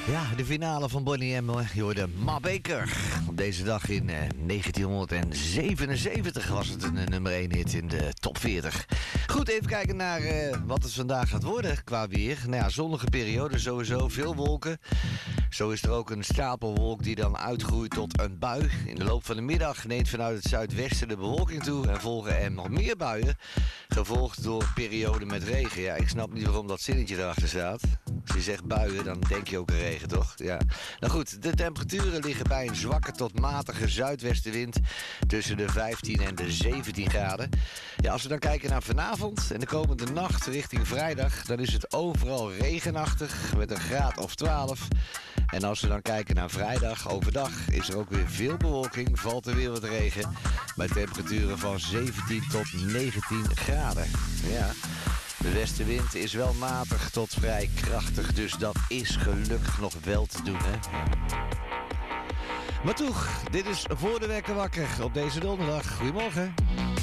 Ja, de finale van Bonnie M. Je hoorde Ma Baker. Op deze dag in 1977 was het een nummer 1 hit in de top 40. Goed, even kijken naar wat het vandaag gaat worden qua weer. Nou ja, zonnige periode sowieso, veel wolken. Zo is er ook een stapelwolk die dan uitgroeit tot een bui. In de loop van de middag neemt vanuit het zuidwesten de bewolking toe en volgen er nog meer buien. Gevolgd door perioden met regen. Ja, ik snap niet waarom dat zinnetje erachter staat. Als je zegt buien, dan denk je ook aan regen, toch? Ja. Nou goed, de temperaturen liggen bij een zwakke tot matige zuidwestenwind tussen de 15 en de 17 graden. Ja, als we dan kijken naar vanavond en de komende nacht richting vrijdag, dan is het overal regenachtig met een graad of 12. En als we dan kijken naar vrijdag, overdag is er ook weer veel bewolking, valt er weer wat regen bij temperaturen van 17 tot 19 graden. Ja. De westenwind is wel matig tot vrij krachtig, dus dat is gelukkig nog wel te doen, hè? Maar toch, dit is Voor de Wekker Wakker op deze donderdag. Goedemorgen.